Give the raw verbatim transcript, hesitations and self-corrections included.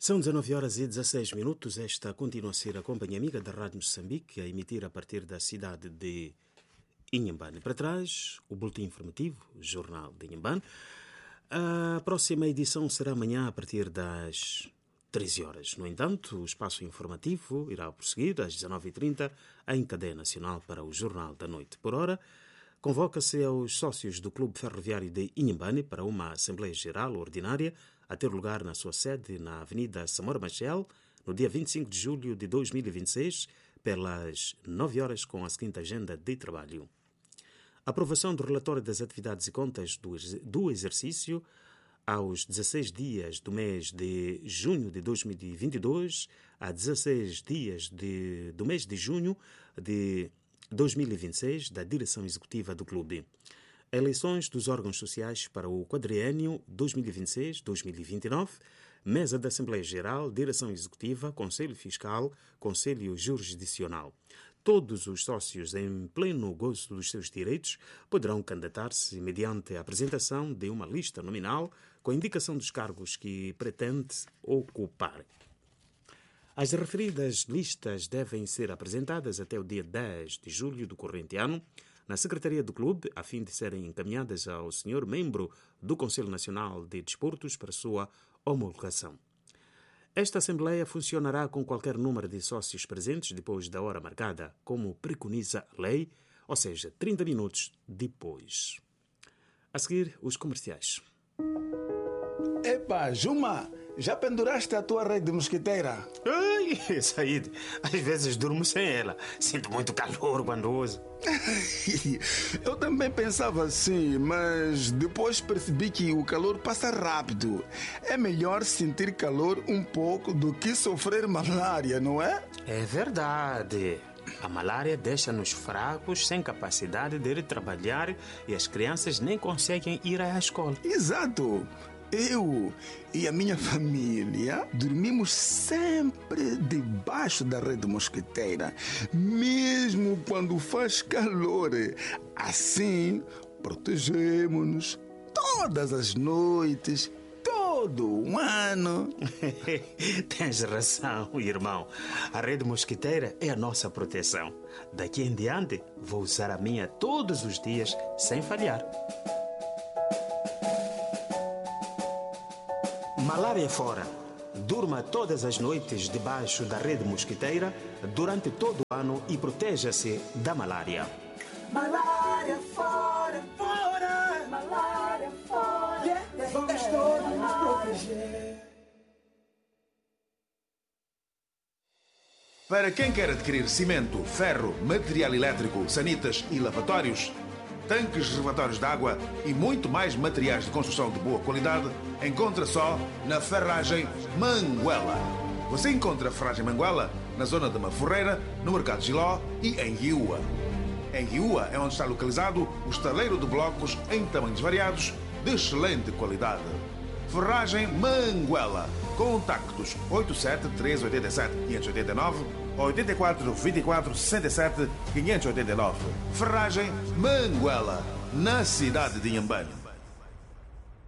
São dezanove horas e dezasseis minutos. Esta continua a ser a companhia amiga da Rádio Moçambique, a emitir a partir da cidade de Inhambane. Para trás, o boletim informativo, o Jornal de Inhambane. A próxima edição será amanhã a partir das treze horas. No entanto, o espaço informativo irá prosseguir às dezenove e trinta em cadeia nacional para o Jornal da Noite. Por hora, convoca-se aos sócios do Clube Ferroviário de Inhambane para uma Assembleia Geral Ordinária a ter lugar na sua sede na Avenida Samora Machel, no dia vinte e cinco de julho de dois mil e vinte e seis, pelas nove horas, com a seguinte agenda de trabalho. Aprovação do relatório das atividades e contas do, do exercício aos dezesseis dias do mês de junho de dois mil e vinte e dois a dezesseis dias de, do mês de junho de dois mil e vinte e seis da direção executiva do clube. Eleições dos órgãos sociais para o quadriênio dois mil e vinte e seis a dois mil e vinte e nove, mesa da Assembleia Geral, direção executiva, Conselho Fiscal, Conselho Jurisdicional. Todos os sócios em pleno gozo dos seus direitos poderão candidatar-se mediante a apresentação de uma lista nominal com a indicação dos cargos que pretende ocupar. As referidas listas devem ser apresentadas até o dia dez de julho do corrente ano na Secretaria do Clube, a fim de serem encaminhadas ao senhor membro do Conselho Nacional de Desportos para sua homologação. Esta Assembleia funcionará com qualquer número de sócios presentes depois da hora marcada, como preconiza a lei, ou seja, trinta minutos depois. A seguir, os comerciais. Epa, Juma, já penduraste a tua rede mosquiteira? Ai, Saíde, às vezes durmo sem ela. Sinto muito calor quando uso. Eu também pensava assim, mas depois percebi que o calor passa rápido. É melhor sentir calor um pouco do que sofrer malária, não é? É verdade. A malária deixa-nos fracos, sem capacidade de ir trabalhar, e as crianças nem conseguem ir à escola. Exato. Eu e a minha família dormimos sempre debaixo da rede mosquiteira, mesmo quando faz calor. Assim, protegemos-nos todas as noites, todo o ano. Tens razão, irmão. A rede mosquiteira é a nossa proteção. Daqui em diante, vou usar a minha todos os dias, sem falhar. Malária fora. Durma todas as noites debaixo da rede mosquiteira durante todo o ano e proteja-se da malária. Malária fora, fora, malária fora. Yeah, yeah, vamos todos nos proteger. Para quem quer adquirir cimento, ferro, material elétrico, sanitas e lavatórios, tanques reservatórios de água e muito mais materiais de construção de boa qualidade, encontra só na Ferragem Manguela. Você encontra a Ferragem Manguela na zona de Maforreira, no Mercado Giló e em Riúa. Em Riúa é onde está localizado o estaleiro de blocos em tamanhos variados, de excelente qualidade. Ferragem Manguela. Contactos oito sete três oito sete cinco oito nove, oito quatro dois quatro sessenta e sete quinhentos e oitenta e nove. Ferragem Manguela, na cidade de Inhambane.